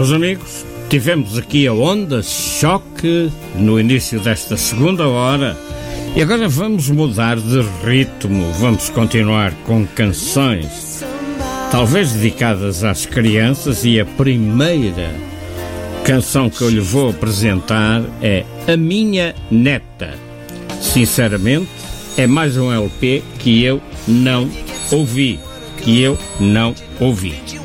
Meus amigos, tivemos aqui a onda choque no início desta segunda hora e agora vamos mudar de ritmo. Vamos continuar com canções, talvez dedicadas às crianças, e a primeira canção que eu lhe vou apresentar é A Minha Neta. Sinceramente, é mais um LP que eu não ouvi.